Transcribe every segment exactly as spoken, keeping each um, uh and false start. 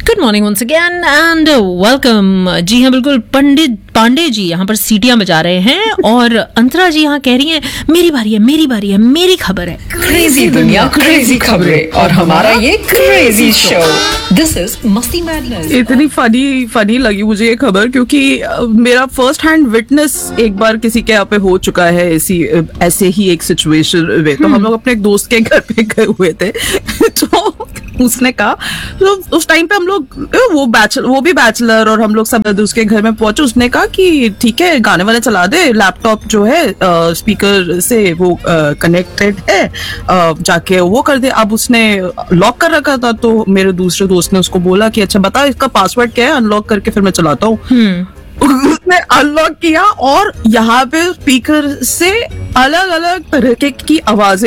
Good morning once again and welcome. जी हाँ, बिल्कुल पंडित पांडे जी यहाँ पर सीटियां बजा रहे हैं और अंतरा जी यहाँ कह रही हैं मेरी बारी है, मेरी बारी है, मेरी खबर है। क्रेजी दुनिया, क्रेजी खबरें और हमारा ये क्रेजी शो। दिस इज मस्ती मैडनेस। इतनी फनी फनी लगी मुझे ये खबर क्योंकि मेरा फर्स्ट हैंड विटनेस एक बार किसी के यहाँ पे हो चुका है ऐसी ऐसे ही एक सिचुएशन में। तो हम लोग अपने एक दोस्त के घर पे गए हुए थे तो उसने कहा तो उस टाइम पे हम लोग वो बैचलर वो भी बैचलर और हम लोग सब उसके घर में पहुंचे। उसने कहा कि ठीक है गाने वाले चला दे, लैपटॉप जो है स्पीकर से वो कनेक्टेड है, आ, जाके वो कर दे। अब उसने लॉक कर रखा था तो मेरे दूसरे दोस्त ने उसको बोला कि अच्छा बता इसका पासवर्ड क्या है, अनलॉक करके फिर मैं चलाता हूँ। उसने अनलॉक किया और यहाँ पे स्पीकर से अलग अलग तरह की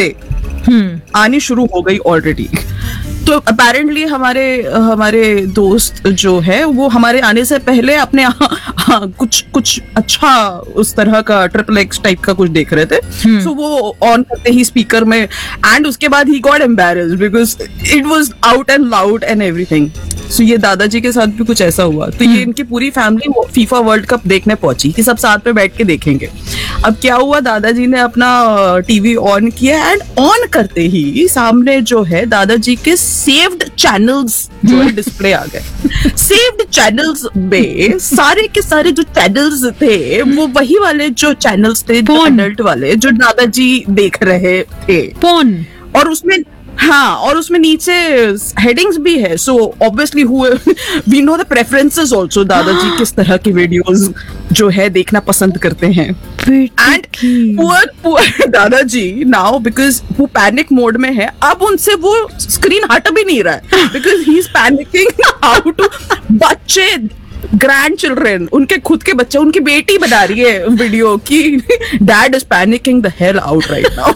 आवाजें आनी शुरू हो गई ऑलरेडी। तो अपेरेंटली हमारे हमारे दोस्त जो है वो हमारे आने से पहले अपने आ, आ, कुछ कुछ अच्छा उस तरह का ट्रिपल एक्स टाइप का कुछ देख रहे थे। सो so, वो ऑन करते ही स्पीकर में एंड उसके बाद he got embarrassed because it was out and loud and everything. सो ये दादाजी के साथ भी कुछ ऐसा हुआ। तो ये इनकी पूरी फैमिली फीफा वर्ल्ड कप देखने पहुंची कि सब साथ में बैठ के देखेंगे। अब क्या हुआ, दादाजी ने अपना टीवी ऑन किया एंड ऑन करते ही सामने जो है दादाजी के सेव्ड चैनल्स जो है डिस्प्ले आ गए। सेव्ड चैनल्स में सारे के सारे जो चैनल्स थे वो वही वाले जो चैनल्स थे जो एडल्ट वाले जो दादाजी देख रहे थे। पोन। और उसमें हाँ और उसमें नीचे हेडिंग्स भी है। So obviously we know the preferences also, दादाजी किस तरह की वीडियोस जो है देखना पसंद करते हैं। एंड पुअर पुअर दादाजी नाउ बिकॉज वो पैनिक मोड में है, अब उनसे वो स्क्रीन हट भी नहीं रहा है because he is panicking how to. बच्चे ग्रैंड चिल्ड्रेन उनके खुद के बच्चे, उनकी बेटी बना रही है वीडियो की dad is panicking the hell out right now.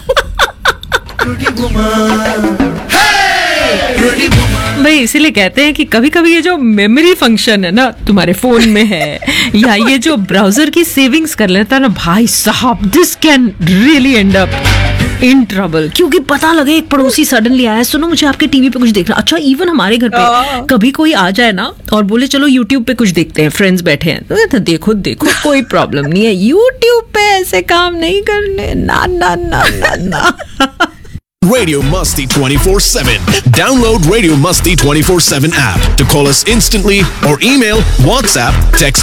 भाई इसीलिए कहते हैं कि कभी कभी ये जो मेमोरी फंक्शन है ना तुम्हारे फोन में है या ये जो ब्राउजर की सेविंग्स कर लेता है ना भाई साहब, this can really and up in trouble. क्योंकि पता लगे एक पड़ोसी सडनली आया, सुनो मुझे आपके टीवी पे कुछ देखना। अच्छा इवन हमारे घर पे कभी कोई आ जाए ना और बोले चलो यूट्यूब पे कुछ देखते हैं, फ्रेंड्स बैठे हैं तो कहते देखो देखो कोई प्रॉब्लम नहीं है, यूट्यूब पे ऐसे काम नहीं करने, ना ना ना ना ना। Radio Musty twenty-four seven. Download Radio Musty twenty-four seven app to call us instantly or email, WhatsApp, text